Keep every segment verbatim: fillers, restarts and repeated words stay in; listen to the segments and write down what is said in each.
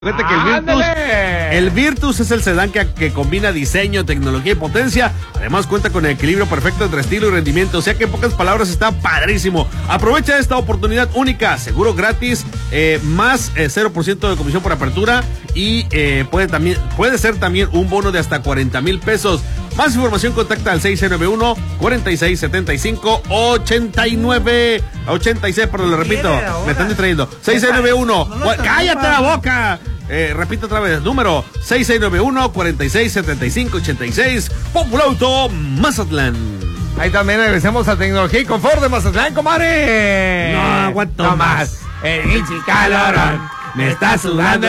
Fíjate que el Virtus, el Virtus es el sedán que, que combina diseño, tecnología y potencia. Además cuenta con el equilibrio perfecto entre estilo y rendimiento. O sea que en pocas palabras está padrísimo. Aprovecha esta oportunidad única. Seguro gratis, eh, más eh, cero por ciento de comisión por apertura. Y eh, puede, también, puede ser también un bono de hasta cuarenta mil pesos. Más información contacta al seis nueve uno, cuatro seis siete cinco, ocho nueve. ochenta y seis, perdón, lo repito. Me están distrayendo. seis nueve uno. ¡Cállate la boca! Eh, repito otra vez, número seis nueve uno, cuatro seis siete cinco, ocho seis, Populauto Mazatlán. Ahí también regresamos a Tecnología y Confort de Mazatlán, comadre. No aguanto no más. El hinchi calorón me está sudando.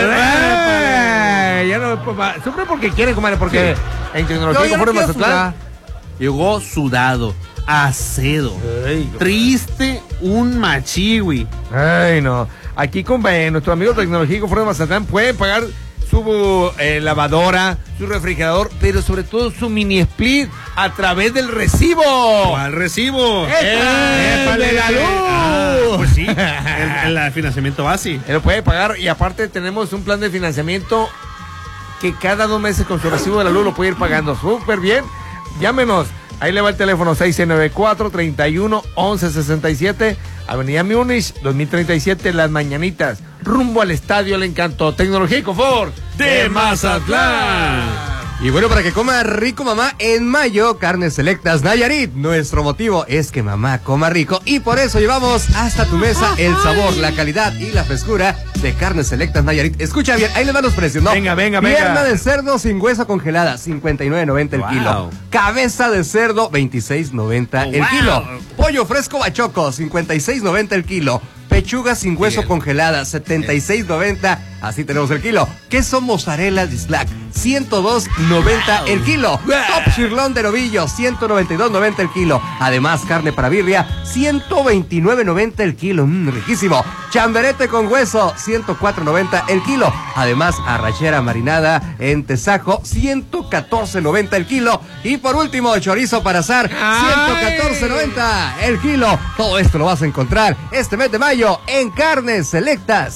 Eh, ya no, sufre porque quiere, comadre, porque sí. En Tecnología y Confort de Mazatlán llegó sudado, acedo, Ay, triste, un machiwi. Ay, no. Aquí con eh, nuestro amigo Tecnología y Confort de Mazatlán pueden pagar su eh, lavadora, su refrigerador, pero sobre todo su mini split a través del recibo. ¿Cuál recibo? ¡El de la luz! Ah, pues sí, el, el financiamiento base. Él lo puede pagar y aparte tenemos un plan de financiamiento que cada dos meses con su recibo de la luz lo puede ir pagando súper bien. Llámenos. Ahí le va el teléfono seis nueve cuatro, treinta y uno, once sesenta y siete, Avenida Múnich, dos mil treinta y siete, Las Mañanitas, rumbo al Estadio El Encanto. Tecnología y Confort de Mazatlán. Y bueno, para que coma rico mamá, en mayo, Carnes Selectas Nayarit. Nuestro motivo es que mamá coma rico y por eso llevamos hasta tu mesa el sabor, la calidad y la frescura de Carnes Selectas Nayarit. Escucha bien, ahí le van los precios, ¿no? Venga, venga, venga. Pierna de cerdo sin hueso congelada, cincuenta y nueve noventa el wow. kilo. Cabeza de cerdo, veintiséis noventa oh, el wow. kilo. Pollo fresco bachoco, cincuenta y seis noventa el kilo. Pechuga sin hueso Bien. congelada, setenta y seis noventa, así tenemos el kilo. Queso mozzarella Dislac, ciento dos noventa wow. el kilo. Wow. Top sirloin de novillo, ciento noventa y dos noventa el kilo. Además, carne para birria, ciento veintinueve noventa el kilo. Mmm, riquísimo. Chamberete con hueso, ciento cuatro noventa el kilo. Además, arrachera marinada en tesajo, ciento catorce noventa el kilo. Y por último, chorizo para asar, ciento catorce noventa el kilo. Todo esto lo vas a encontrar este mes de mayo en Carnes Selectas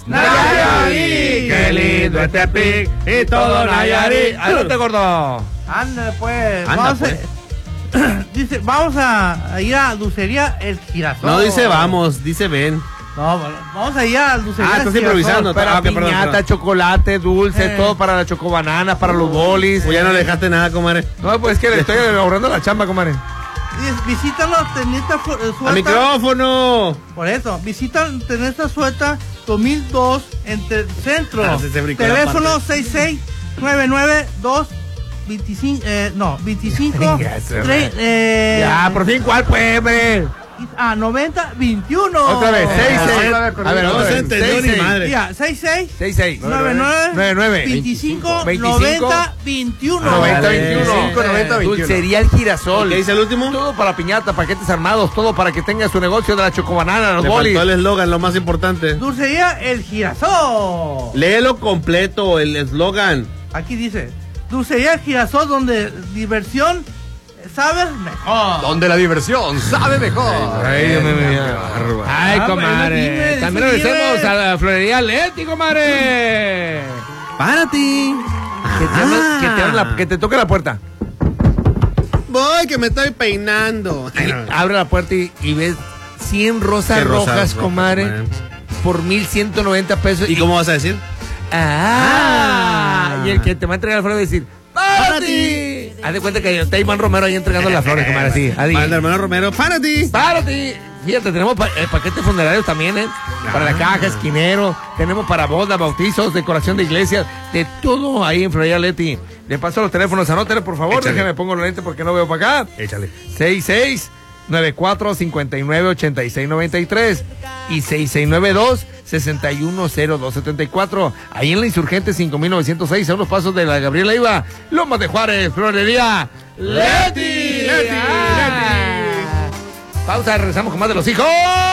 Nayarit. Qué lindo este pic y todo Nayarit. Adelante, gordo. Anda pues, Anda, vamos, pues. A, dice, vamos a, a ir a Dulcería El Girasol. No dice vamos, dice ven. No, vamos a ir a Dulcería Ah, El estás Girasol. improvisando. Para Ah, okay, perdón, piñata, perdón. chocolate, dulce, eh. todo para la chocobanana, para los bolis. Pues ya no le dejaste nada, comadre. No, pues es que le estoy ahorrando la chamba, comadre. Visítanos en esta suelta. ¡A micrófono! Por eso, visitan en esta suelta dos mil dos entre Centro. Ah, se se Teléfono seis seis nueve nueve dos veinticinco, eh, no, veinticinco. tre, eh, ya, por fin, ¿cuál pues, hombre? Ah, noventa veintiuno. Otra vez, seis seis. A ver, no se entendió ni madre. Ya, seis seis seis seis nueve nueve veinticinco noventa veintiuno. noventa veintiuno. noventa veintiuno. Dulcería El Girasol. ¿Qué dice el último? Todo para piñata, paquetes armados, todo para que tenga su negocio de la chocobanana, los Le bolis. faltó el eslogan, lo más importante. Dulcería El Girasol. Léelo completo, el eslogan. Aquí dice, Dulcería El Girasol, donde diversión sabes mejor. Donde la diversión sabe mejor. Ay, Dios mío. Ay, Ah, comadre. bueno, dime, También dime. regresemos a la florería Leti, comadre. Para ti. Que te, abra- que, te abra la- que te toque la puerta. Voy, que me estoy peinando. Y abre la puerta y, y ves cien rosas Qué rosas rojas, rojas, comadre, comadre. por mil ciento noventa pesos. ¿Y cómo vas a decir? Ah, Ah. y el que te va a entregar la flor va a decir, ¡para ti! Haz de cuenta que está Iván Romero ahí entregando las flores, comadre, así. Adi. Para el hermano Romero, para ti. ¡Para ti! Fíjate, tenemos pa eh, paquetes funerarios también, ¿eh? Para la caja, esquinero, tenemos para bodas, bautizos, decoración de iglesias, de todo ahí en Florida Leti. Le paso los teléfonos, anótale por favor, Échale. déjame pongo los lentes porque no veo para acá. Échale. seis seis nueve cuatro, cinco nueve, ocho seis nueve tres y seis seis nueve dos, seis uno cero dos siete cuatro. Ahí en la Insurgente cinco mil novecientos seis, a unos pasos de la Gabriela Iba, Lomas de Juárez, Florería Leti. Leti, Ah. Leti. Pausa, regresamos con más de los hijos